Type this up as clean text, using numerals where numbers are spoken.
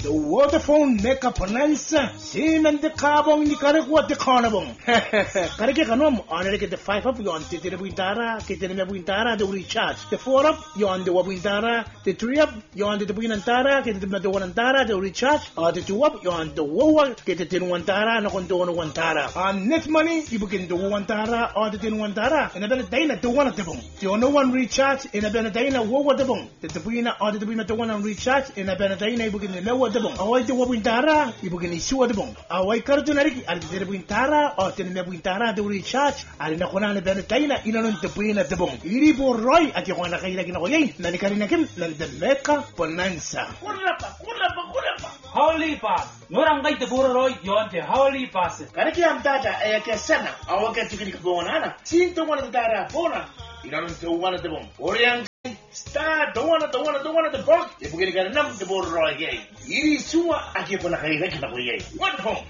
The waterphone meka ponansa. Simen de kabong ni karek what the carnabong. Kareke kanom honor get the 5 up yon te buintara, ke te buintara the recharge. The 4 up yon the wabintara, the 3 up yon the buintara, ke te buintara the recharge, or the 2 up yon the wowa, ke te wantara no kondono wantara. On net money you begin the wantara or the wantara and a benedina to one of the bong. You no one recharge in a benedina wowa the bong. The buina or the buina to one on recharge in a benedina you begin the lower the bong. Away the wabintara you begin the sewer the bong. Away cartonari at the buintara or the buintara the recharge and na kona na benedina inanon the buina the bong. Iri po roy at yung na kaila kinakoy na ni karina kim na the meka ponansa. Kurapa. Holy pass. Nurang kay teburo roy yon te holy pass. Kariki am data ay kesana awaga tikini ko na. Sinto mo na dara pona. Inanon to one of the bong. Oriang star don't want the bong. If we get a number the border roy gay. Iri suwa at yung na kaila kinakoy. What home?